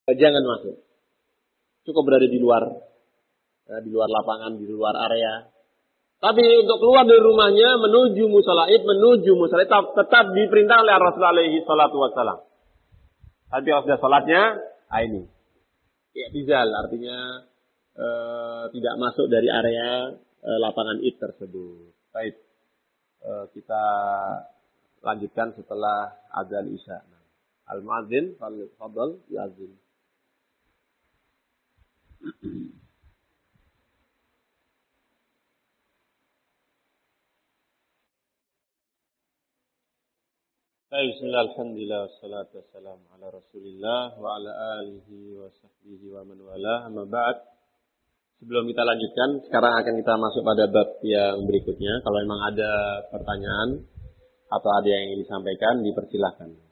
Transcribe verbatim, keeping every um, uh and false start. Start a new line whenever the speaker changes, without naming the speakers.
jangan masuk. Cukup berada di luar, ya, di luar lapangan, di luar area. Tapi untuk keluar dari rumahnya menuju musola Id, menuju musola Id, tetap, tetap diperintah oleh Rasulullah alaihi salatu wassalam. Tapi kalau sudah sholatnya, ah ini. I'tizal, artinya e, tidak masuk dari area e, lapangan Id tersebut. Baik, e, kita lanjutkan setelah adzan Isya. Al-muadzin, fadhal, yazin. Bismillah, alhamdulillah, wassalatu wassalamu ala rasulillah wa ala alihi wa sahbihi wa man wala, amma ba'd. Sebelum kita lanjutkan, sekarang akan kita masuk pada bab yang berikutnya. Kalau memang ada pertanyaan atau ada yang ingin disampaikan, dipersilahkan.